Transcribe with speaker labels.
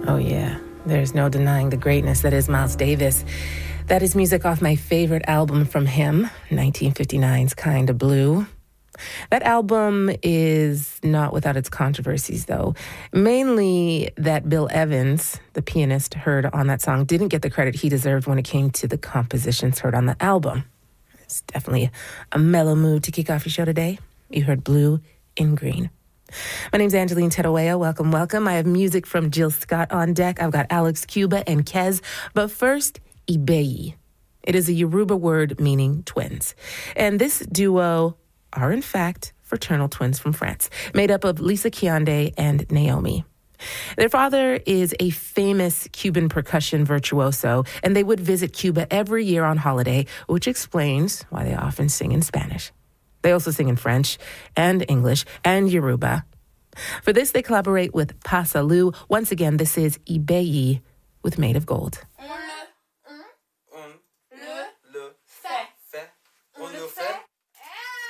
Speaker 1: Oh, yeah. There's no denying the greatness that is Miles Davis. That is music off my favorite album from him, 1959's Kinda Blue. That album is not without its controversies, though. Mainly that Bill Evans, the pianist heard on that song, didn't get the credit he deserved when it came to the compositions heard on the album. It's definitely a mellow mood to kick off your show today. You heard Blue in Green. My name's Angeline Tedoea. Welcome, welcome. I have music from Jill Scott on deck. I've got Alex Cuba and Kez. But first, Ibeyi. It is a Yoruba word meaning twins. And this duo are, in fact, fraternal twins from France, made up of Lisa Kiande and Naomi. Their father is a famous Cuban percussion virtuoso, and they would visit Cuba every year on holiday, which explains why they often sing in Spanish. They also sing in French and English and Yoruba. For this, they collaborate with Pasalu. Once again, this is Ibeyi with Made of Gold.